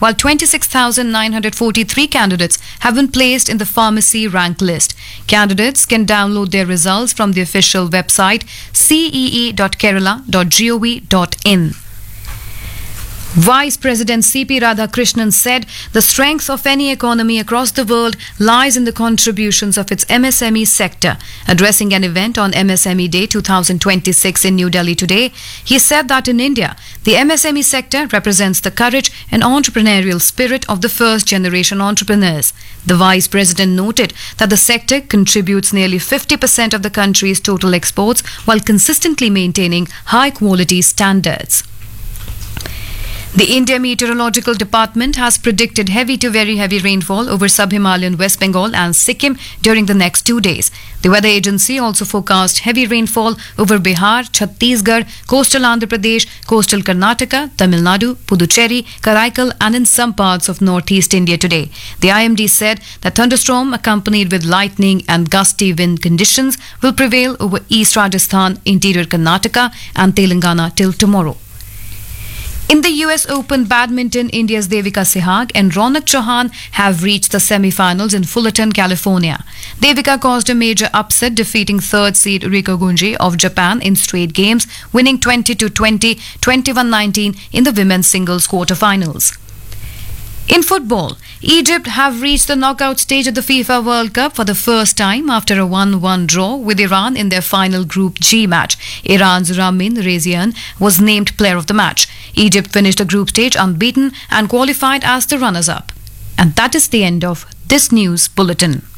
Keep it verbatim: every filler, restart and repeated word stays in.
while twenty-six thousand nine hundred forty-three candidates have been placed in the pharmacy rank list. Candidates can download their results from the official website c e e dot kerala dot gov dot in. Vice President C P Radhakrishnan said the strength of any economy across the world lies in the contributions of its M S M E sector. Addressing an event on M S M E Day twenty twenty-six in New Delhi today, he said that in India, the M S M E sector represents the courage and entrepreneurial spirit of the first generation entrepreneurs. The Vice President noted that the sector contributes nearly fifty percent of the country's total exports while consistently maintaining high quality standards. The India Meteorological Department has predicted heavy to very heavy rainfall over sub-Himalayan West Bengal and Sikkim during the next two days. The weather agency also forecast heavy rainfall over Bihar, Chhattisgarh, coastal Andhra Pradesh, coastal Karnataka, Tamil Nadu, Puducherry, Karaikal and in some parts of northeast India today. The I M D said that thunderstorm accompanied with lightning and gusty wind conditions will prevail over East Rajasthan, interior Karnataka and Telangana till tomorrow. In the U S Open Badminton, India's Devika Sehwag and Ronak Chauhan have reached the semi-finals in Fullerton, California. Devika caused a major upset, defeating third seed Riko Gunji of Japan in straight games, winning twenty to twenty, twenty-one nineteen in the women's singles quarterfinals. In football, Egypt have reached the knockout stage of the FIFA World Cup for the first time after a one one draw with Iran in their final Group G match. Iran's Ramin Rezian was named player of the match. Egypt finished the group stage unbeaten and qualified as the runners-up. And that is the end of this news bulletin.